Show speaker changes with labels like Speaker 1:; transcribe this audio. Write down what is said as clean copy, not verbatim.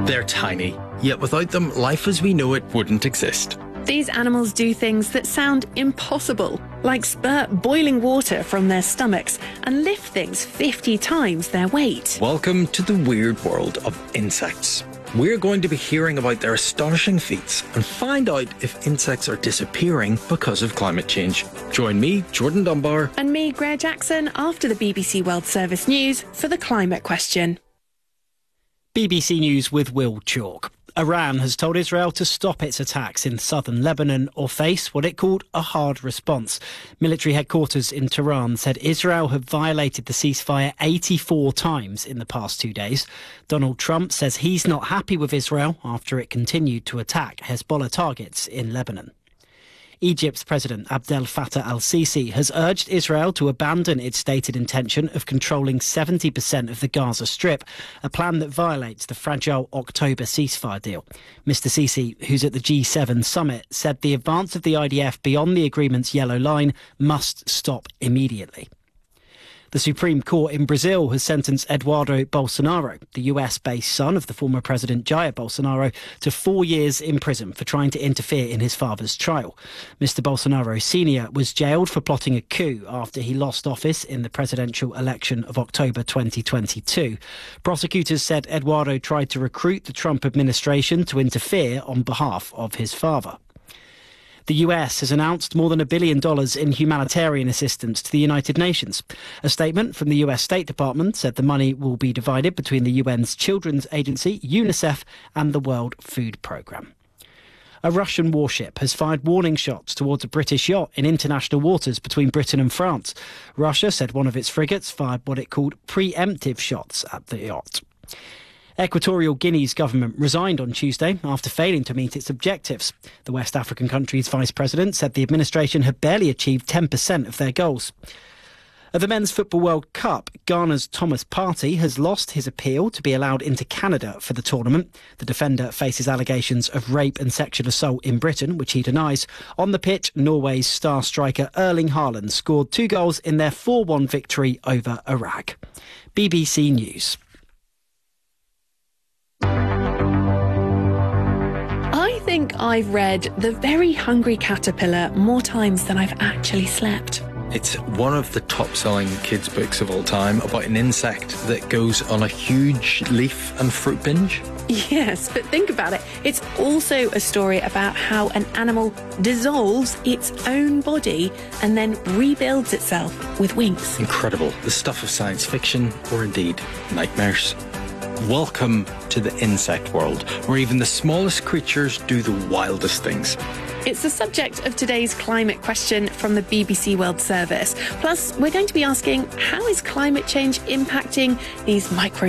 Speaker 1: They're tiny, yet without them, life as we know it wouldn't exist.
Speaker 2: These animals do things that sound impossible, like spurt boiling water from their stomachs and lift things 50 times their weight.
Speaker 1: Welcome to the weird world of insects. We're going to be hearing about their astonishing feats and find out if insects are disappearing because of climate change. Join me, Jordan Dunbar.
Speaker 2: And me, Greer Jackson, after the BBC World Service News for the climate question.
Speaker 3: BBC News with Will Chalk. Iran has told Israel to stop its attacks in southern Lebanon or face what it called a hard response. Military headquarters in Tehran said Israel had violated the ceasefire 84 times in the past 2 days. Donald Trump says he's not happy with Israel after it continued to attack Hezbollah targets in Lebanon. Egypt's President Abdel Fattah al-Sisi has urged Israel to abandon its stated intention of controlling 70% of the Gaza Strip, a plan that violates the fragile October ceasefire deal. Mr Sisi, who's at the G7 summit, said the advance of the IDF beyond the agreement's yellow line must stop immediately. The Supreme Court in Brazil has sentenced Eduardo Bolsonaro, the US-based son of the former President Jair Bolsonaro, to 4 years in prison for trying to interfere in his father's trial. Mr Bolsonaro Sr. was jailed for plotting a coup after he lost office in the presidential election of October 2022. Prosecutors said Eduardo tried to recruit the Trump administration to interfere on behalf of his father. The US has announced more than $1 billion in humanitarian assistance to the United Nations. A statement from the US State Department said the money will be divided between the UN's Children's Agency, UNICEF, and the World Food Programme. A Russian warship has fired warning shots towards a British yacht in international waters between Britain and France. Russia said one of its frigates fired what it called preemptive shots at the yacht. Equatorial Guinea's government resigned on Tuesday after failing to meet its objectives. The West African country's vice president said the administration had barely achieved 10% of their goals. At the Men's Football World Cup, Ghana's Thomas Partey has lost his appeal to be allowed into Canada for the tournament. The defender faces allegations of rape and sexual assault in Britain, which he denies. On the pitch, Norway's star striker Erling Haaland scored 2 goals in their 4-1 victory over Iraq. BBC News.
Speaker 2: I think I've read The Very Hungry Caterpillar more times than I've actually slept.
Speaker 1: It's one of the top-selling kids' books of all time about an insect that goes on a huge leaf and fruit binge.
Speaker 2: Yes, but think about it. It's also a story about how an animal dissolves its own body and then rebuilds itself with wings.
Speaker 1: Incredible. The stuff of science fiction, or indeed nightmares. Welcome to the insect world, where even the smallest creatures do the wildest things.
Speaker 2: It's the subject of today's climate question from the BBC World Service. Plus, we're going to be asking, how is climate change impacting these micro